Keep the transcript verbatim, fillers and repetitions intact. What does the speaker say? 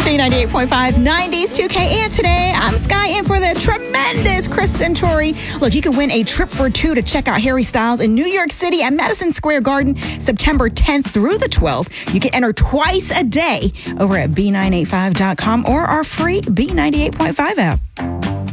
B ninety-eight point five nineties two K. And today, I'm Sky in for the tremendous Chris Centauri. Look, you can win a trip for two to check out Harry Styles in New York City at Madison Square Garden, September tenth through the twelfth. You can enter twice a day over at B nine eighty-five dot com or our free B ninety-eight point five app.